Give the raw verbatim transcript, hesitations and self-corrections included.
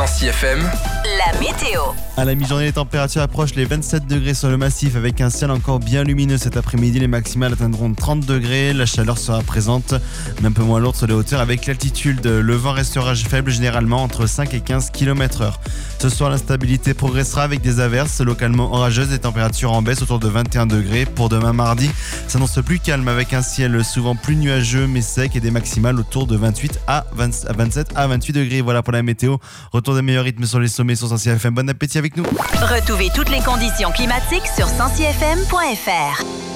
Sancy F M, la météo. À la mi-journée, les températures approchent les vingt-sept degrés sur le massif avec un ciel encore bien lumineux cet après-midi. Les maximales atteindront trente degrés. La chaleur sera présente, mais un peu moins lourde sur les hauteurs avec l'altitude. Le vent restera faible généralement entre cinq et quinze kilomètres heure. Ce soir, l'instabilité progressera avec des averses localement orageuses. Les températures en baisse autour de vingt et un degrés. Pour demain mardi, s'annonce plus calme avec un ciel souvent plus nuageux mais sec et des maximales autour de vingt-huit à vingt-sept à vingt-huit degrés. Voilà pour la météo. Retour des meilleurs rythmes sur les sommets sur Sancy F M. Bon appétit avec nous. Retrouvez toutes les conditions climatiques sur sancy f m point f r.